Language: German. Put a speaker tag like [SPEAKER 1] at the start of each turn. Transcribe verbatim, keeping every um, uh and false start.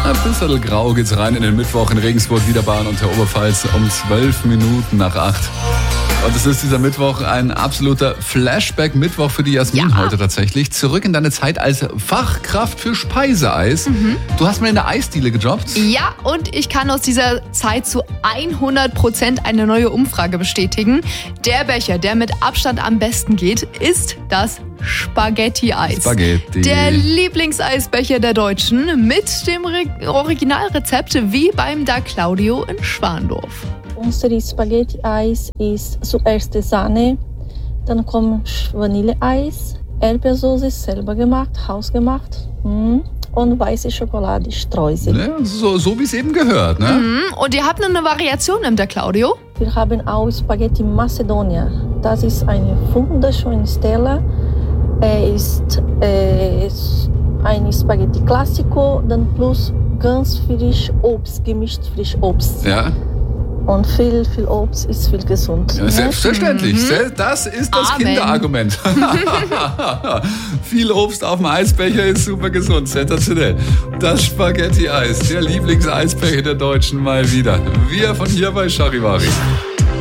[SPEAKER 1] Ein bisschen grau geht's rein in den Mittwoch in Regensburg, Niederbayern und der Oberpfalz um zwölf Minuten nach acht. Und es ist dieser Mittwoch ein absoluter Flashback-Mittwoch für die Jasmin
[SPEAKER 2] Ja.
[SPEAKER 1] heute tatsächlich. Zurück in deine Zeit als Fachkraft für Speiseeis.
[SPEAKER 2] Mhm.
[SPEAKER 1] Du hast mal in der Eisdiele gejobbt.
[SPEAKER 2] Ja, und ich kann aus dieser Zeit zu hundert Prozent eine neue Umfrage bestätigen. Der Becher, der mit Abstand am besten geht, ist das Spaghetti-Eis.
[SPEAKER 1] Spaghetti.
[SPEAKER 2] Der Lieblingseisbecher der Deutschen mit dem Re- Originalrezept wie beim Da Claudio in Schwandorf.
[SPEAKER 3] Unser Spaghetti-Eis ist zuerst Sahne, dann kommt Vanilleeis, Erdbeersoße selber gemacht, hausgemacht mm, und weiße Schokolade, Streusel.
[SPEAKER 1] Ne? So, so wie es eben gehört, ne?
[SPEAKER 2] Mhm. Und ihr habt eine Variation im Da Claudio?
[SPEAKER 3] Wir haben auch Spaghetti Macedonia. Das ist eine wunderschöne Stelle. Er ist äh, ein Spaghetti Classico, dann plus ganz frisch Obst, gemischt frisch Obst.
[SPEAKER 1] Ja.
[SPEAKER 3] Und viel, viel Obst ist viel gesund.
[SPEAKER 1] Ja,
[SPEAKER 3] ne?
[SPEAKER 1] selbstverständlich.
[SPEAKER 2] Mhm.
[SPEAKER 1] Das ist das
[SPEAKER 2] Amen.
[SPEAKER 1] Kinderargument. Viel Obst auf dem Eisbecher ist super gesund. Sensationell. Das Spaghetti-Eis, der Lieblingseisbecher der Deutschen mal wieder. Wir von hier bei Charivari.